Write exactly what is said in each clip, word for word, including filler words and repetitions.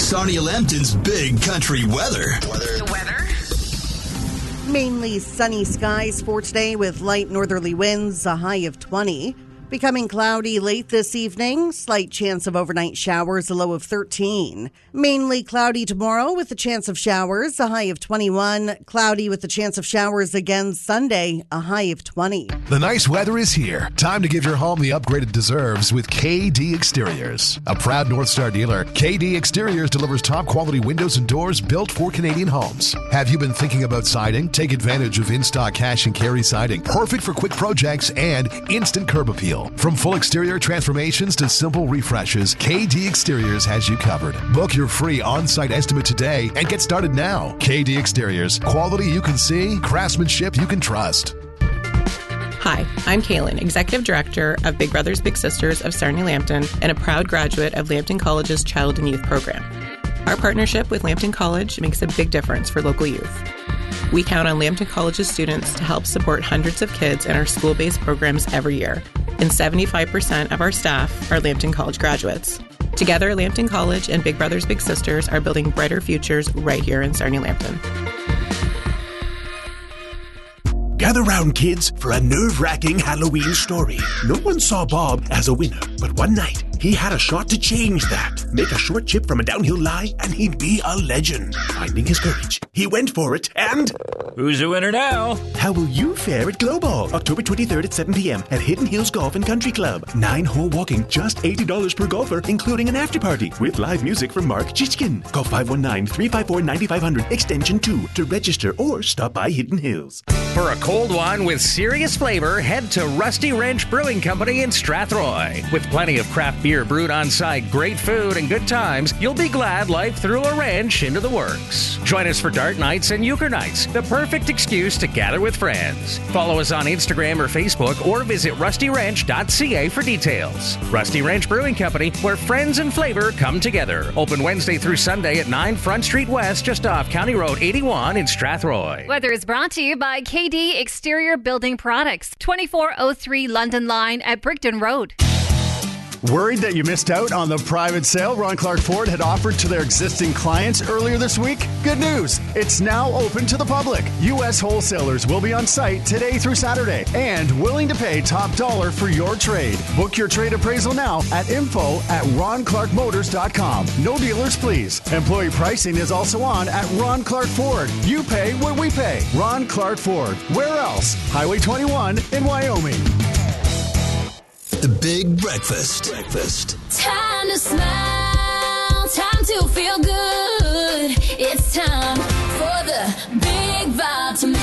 Sarnia Lambton's Big Country Weather. Weather. The weather? Mainly sunny skies for today with light northerly winds, a high of twenty. Becoming cloudy late this evening. Slight chance of overnight showers, a low of thirteen. Mainly cloudy tomorrow with a chance of showers, a high of twenty-one. Cloudy with a chance of showers again Sunday, a high of twenty. The nice weather is here. Time to give your home the upgrade it deserves with K D Exteriors. A proud North Star dealer, K D Exteriors delivers top quality windows and doors built for Canadian homes. Have you been thinking about siding? Take advantage of in-stock cash and carry siding. Perfect for quick projects and instant curb appeal. From full exterior transformations to simple refreshes, K D Exteriors has you covered. Book your free on-site estimate today and get started now. K D Exteriors. Quality you can see, craftsmanship you can trust. Hi, I'm Kaylin, Executive Director of Big Brothers Big Sisters of Sarnia Lambton and a proud graduate of Lambton College's Child and Youth Program. Our partnership with Lambton College makes a big difference for local youth. We count on Lambton College's students to help support hundreds of kids in our school-based programs every year, and seventy-five percent of our staff are Lambton College graduates. Together, Lambton College and Big Brothers Big Sisters are building brighter futures right here in Sarnia Lambton. Gather round, kids, for a nerve-wracking Halloween story. No one saw Bob as a winner, but one night, he had a shot to change that. Make a short chip from a downhill lie, and he'd be a legend. Finding his courage, he went for it, and... Who's the winner now? How will you fare at Glow Ball? October twenty-third at seven p.m. at Hidden Hills Golf and Country Club. Nine-hole walking, just eighty dollars per golfer, including an after-party, with live music from Mark Chichkin. Call five one nine, three five four, nine five zero zero, extension two, to register or stop by Hidden Hills. For a cold one with serious flavor, head to Rusty Wrench Brewing Company in Strathroy. With plenty of craft beer brewed on site, great food, and good times, you'll be glad life threw a wrench into the works. Join us for dart nights and euchre nights, the perfect excuse to gather with friends. Follow us on Instagram or Facebook, or visit rusty wrench dot c a for details. Rusty Wrench Brewing Company, where friends and flavor come together. Open Wednesday through Sunday at nine Front Street West, just off County Road eighty-one in Strathroy. Weather is brought to you by K D Exterior Building Products, twenty-four oh three London Line at Brickton Road. Worried that you missed out on the private sale Ron Clark Ford had offered to their existing clients earlier this week? Good news. It's now open to the public. U S wholesalers will be on site today through Saturday and willing to pay top dollar for your trade. Book your trade appraisal now at info at ron clark motors dot com. No dealers, please. Employee pricing is also on at Ron Clark Ford. You pay what we pay. Ron Clark Ford. Where else? Highway twenty-one in Wyoming. The Big Breakfast. Breakfast. Time to smile, time to feel good. It's time for the Big Vitamin.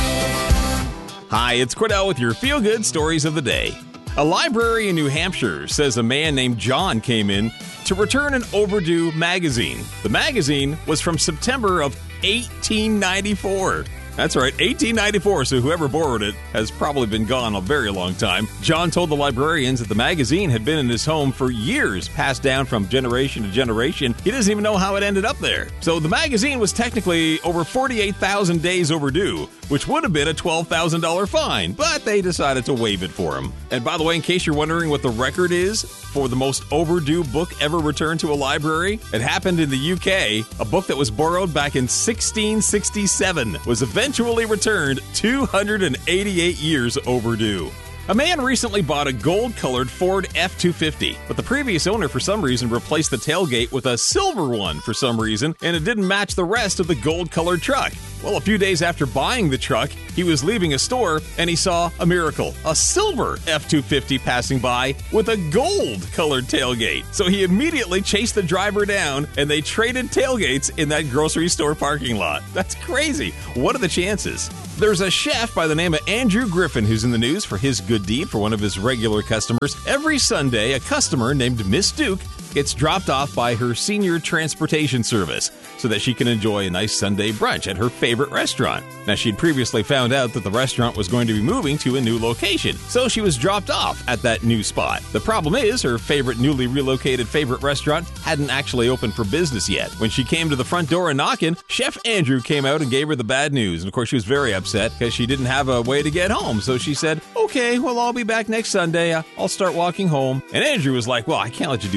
Hi, it's Cordell with your feel-good stories of the day. A library in New Hampshire says a man named John came in to return an overdue magazine. The magazine was from September of eighteen ninety-four. That's right, eighteen ninety-four, so whoever borrowed it has probably been gone a very long time. John told the librarians that the magazine had been in his home for years, passed down from generation to generation. He doesn't even know how it ended up there. So the magazine was technically over forty-eight thousand days overdue, which would have been a twelve thousand dollars fine, but they decided to waive it for him. And by the way, in case you're wondering what the record is for the most overdue book ever returned to a library, it happened in the U K. A book that was borrowed back in sixteen sixty-seven was eventually returned two hundred eighty-eight years overdue. A man recently bought a gold-colored Ford F two fifty, but the previous owner for some reason replaced the tailgate with a silver one for some reason, and it didn't match the rest of the gold-colored truck. Well, a few days after buying the truck, he was leaving a store and he saw a miracle, a silver F two fifty passing by with a gold-colored tailgate. So he immediately chased the driver down and they traded tailgates in that grocery store parking lot. That's crazy. What are the chances? There's a chef by the name of Andrew Griffin who's in the news for his good deed for one of his regular customers. Every Sunday, a customer named Miss Duke gets dropped off by her senior transportation service so that she can enjoy a nice Sunday brunch at her favorite restaurant. Now, she'd previously found out that the restaurant was going to be moving to a new location, so she was dropped off at that new spot. The problem is, her favorite newly relocated favorite restaurant hadn't actually opened for business yet. When she came to the front door and knocking, Chef Andrew came out and gave her the bad news. And of course, she was very upset because she didn't have a way to get home. So she said, okay, well, I'll be back next Sunday. I'll start walking home. And Andrew was like, well, I can't let you do that.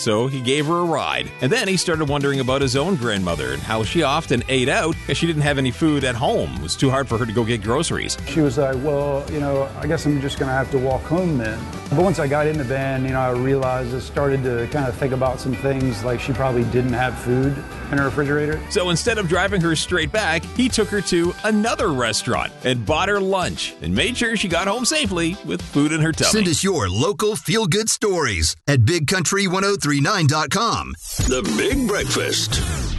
so he gave her a ride. And then he started wondering about his own grandmother and how she often ate out because she didn't have any food at home. It was too hard for her to go get groceries. She was like, well, you know, I guess I'm just going to have to walk home then. But once I got in the van, you know, I realized I started to kind of think about some things like she probably didn't have food in her refrigerator. So instead of driving her straight back, he took her to another restaurant and bought her lunch and made sure she got home safely with food in her tummy. Send us your local feel-good stories at big country ten thirty-nine dot com. The Big Breakfast.